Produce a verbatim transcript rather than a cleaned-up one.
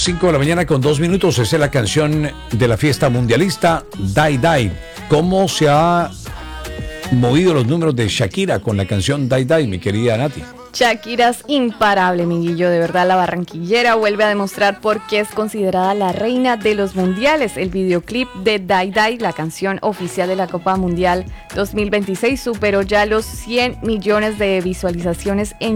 cinco de la mañana con dos minutos. Esa es la canción de la fiesta mundialista, Die Die. ¿Cómo se ha movido los números de Shakira con la canción Die Die, mi querida Nati? Shakira es imparable, mi Guillo. De verdad, la barranquillera vuelve a demostrar por qué es considerada la reina de los mundiales. El videoclip de Die Die, la canción oficial de la Copa Mundial dos mil veintiséis, superó ya los cien millones de visualizaciones en